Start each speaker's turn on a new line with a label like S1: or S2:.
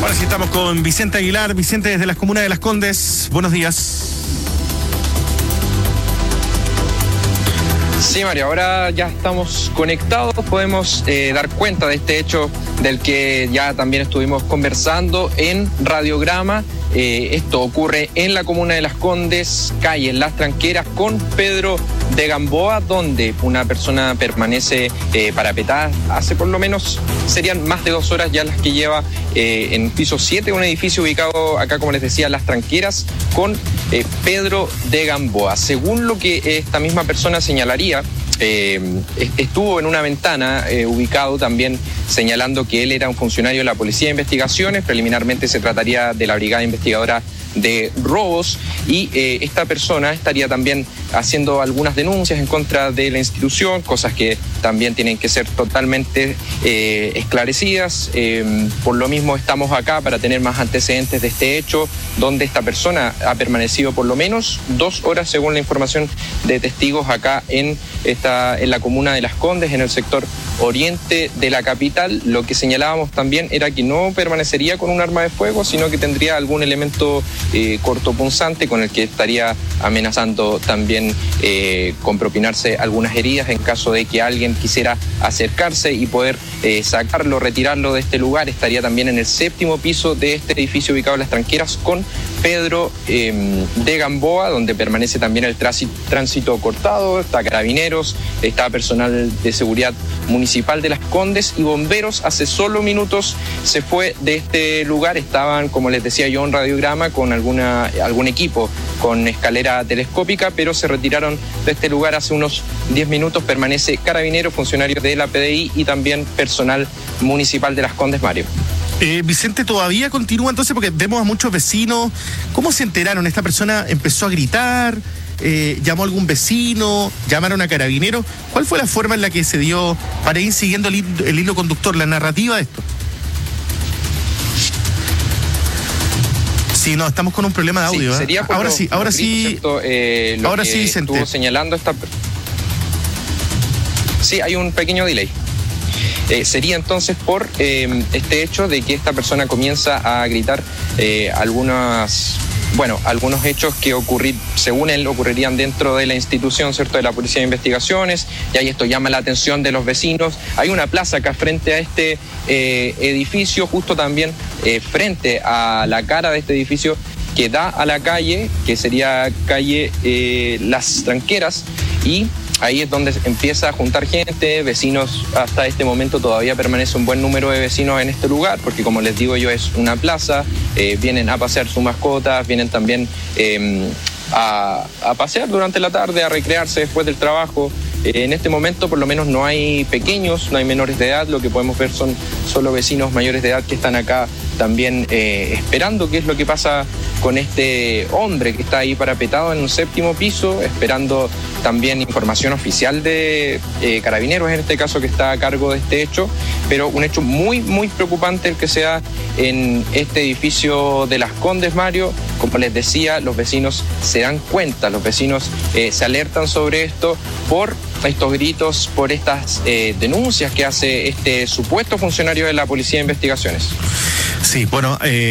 S1: Ahora sí estamos con Vicente Aguilar. Vicente, desde las comunas de Las Condes, buenos días.
S2: Sí, Mario, ahora ya estamos conectados, podemos dar cuenta de este hecho del que ya también estuvimos conversando en Radiograma. Esto ocurre en la comuna de Las Condes, calle Las Tranqueras, con Pedro de Gamboa, donde una persona permanece parapetada hace por lo menos, serían más de 2 horas ya las que lleva en piso 7, un edificio ubicado acá, como les decía, Las Tranqueras, con Pedro de Gamboa. Según lo que esta misma persona señalaría, estuvo en una ventana ubicado también señalando que él era un funcionario de la Policía de Investigaciones. Preliminarmente se trataría de la Brigada Investigadora de Robos, y esta persona estaría también haciendo algunas denuncias en contra de la institución, cosas que también tienen que ser totalmente esclarecidas. Por lo mismo estamos acá para tener más antecedentes de este hecho, donde esta persona ha permanecido por lo menos 2 horas, según la información de testigos, acá en la comuna de Las Condes, en el sector oriente de la capital. Lo que señalábamos también era que no permanecería con un arma de fuego, sino que tendría algún elemento cortopunzante con el que estaría amenazando también con propinarse algunas heridas en caso de que alguien quisiera acercarse y poder sacarlo, retirarlo de este lugar. Estaría también en el 7º piso de este edificio ubicado en Las Tranqueras, con Pedro de Gamboa, donde permanece también el tránsito cortado. Está Carabineros, está personal de seguridad municipal de Las Condes y bomberos. Hace solo minutos se fue de este lugar. Estaban, como les decía yo en Radiograma, con algún equipo con escalera telescópica, pero se retiraron de este lugar hace unos 10 minutos. Permanece Carabineros, funcionarios de la PDI y también personal municipal de Las Condes, Mario.
S1: Vicente, ¿todavía continúa entonces? Porque vemos a muchos vecinos. ¿Cómo se enteraron? ¿Esta persona empezó a gritar? ¿Llamó a algún vecino? ¿Llamaron a Carabineros? ¿Cuál fue la forma en la que se dio para ir siguiendo el hilo conductor, la narrativa de esto? Sí, no, estamos con un problema de audio.
S2: Sí,
S1: ahora sí, Vicente.
S2: Estuvo señalando Sí, hay un pequeño delay. Sería entonces por este hecho de que esta persona comienza a gritar algunos hechos que según él ocurrirían dentro de la institución, ¿cierto?, de la Policía de Investigaciones, y ahí esto llama la atención de los vecinos. Hay una plaza acá frente a este edificio, justo también frente a la cara de este edificio que da a la calle, que sería calle Las Tranqueras, y ahí es donde empieza a juntar gente, vecinos. Hasta este momento todavía permanece un buen número de vecinos en este lugar, porque como les digo yo, es una plaza. Vienen a pasear sus mascotas, vienen también a pasear durante la tarde, a recrearse después del trabajo. En este momento por lo menos no hay pequeños, no hay menores de edad. Lo que podemos ver son solo vecinos mayores de edad que están acá también esperando qué es lo que pasa con este hombre que está ahí parapetado en un 7º piso, esperando también información oficial de Carabineros, en este caso, que está a cargo de este hecho. Pero un hecho muy, muy preocupante el que se da en este edificio de Las Condes, Mario. Como les decía, los vecinos se dan cuenta, los vecinos se alertan sobre esto por estos gritos, por estas denuncias que hace este supuesto funcionario de la Policía de Investigaciones.
S1: Sí, bueno,